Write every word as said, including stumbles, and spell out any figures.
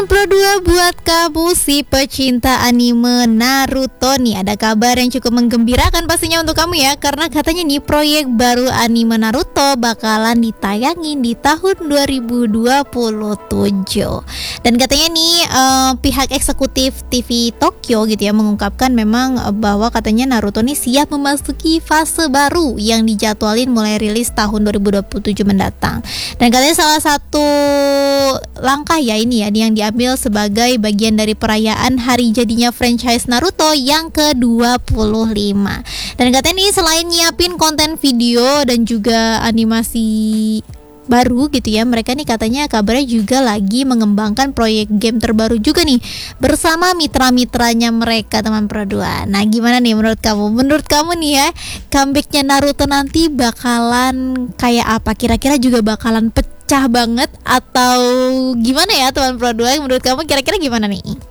Pro dua buat kamu si pecinta anime Naruto nih, ada kabar yang cukup menggembirakan pastinya untuk kamu ya, karena katanya nih proyek baru anime Naruto bakalan ditayangin di tahun dua ribu dua puluh tujuh. Dan katanya nih uh, pihak eksekutif T V Tokyo gitu ya mengungkapkan memang uh, bahwa katanya Naruto nih siap memasuki fase baru yang dijadwalin mulai rilis tahun dua ribu dua puluh tujuh mendatang. Dan katanya salah satu langkah ya ini ya yang diambil sebagai bagian dari perayaan hari jadinya franchise Naruto yang ke dua puluh lima. Dan katanya nih selain nyiapin konten video dan juga animasi baru gitu ya, mereka nih katanya kabarnya juga lagi mengembangkan proyek game terbaru juga nih bersama mitra-mitranya mereka teman Pro dua. Nah gimana nih menurut kamu? Menurut kamu nih ya, comebacknya Naruto nanti bakalan kayak apa? Kira-kira juga bakalan pecah banget atau gimana ya teman Pro dua? Menurut kamu kira-kira gimana nih?